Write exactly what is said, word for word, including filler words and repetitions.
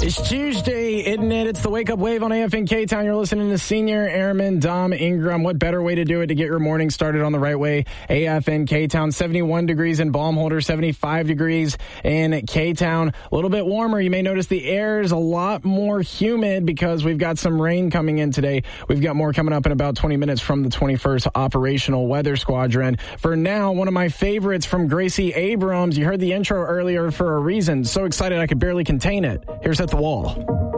It's Tuesday, isn't it? It's the Wake Up Wave on A F N K-Town. You're listening to Senior Airman Dom Ingram. What better way to do it to get your morning started on the right way? A F N K-Town, seventy-one degrees in Baumholder, seventy-five degrees in K-Town. A little bit warmer. You may notice the air is a lot more humid because we've got some rain coming in today. We've got more coming up in about twenty minutes from the twenty-first Operational Weather Squadron. For now, one of my favorites from Gracie Abrams. You heard the intro earlier for a reason. So excited I could barely contain it. Here's At the Wall.